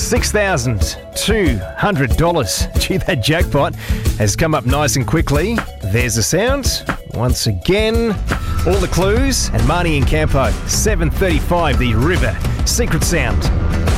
$6,200. Gee, that jackpot has come up nice and quickly. There's the sound. Once again, all the clues. And Marnie and Campo, 7:35, the River Secret Sound.